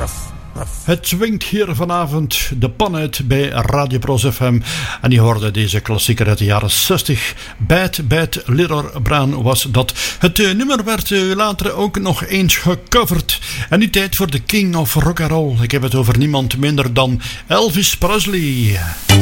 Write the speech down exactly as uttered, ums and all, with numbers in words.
Het swingt hier vanavond de pan uit bij Radio Pros F M. En die hoorde deze klassieker uit de jaren zestig. Bad Bad Little Brown was dat. Het uh, nummer werd uh, later ook nog eens gecoverd. En nu tijd voor de King of Rock and Roll. Ik heb het over niemand minder dan Elvis Presley.